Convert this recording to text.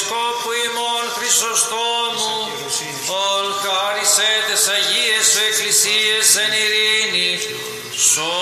Αρχιεπισκόπου ημών Χρυσοστόμου, ολ χάρισε τες Αγίες σου Εκκλησίες εν ειρήνη,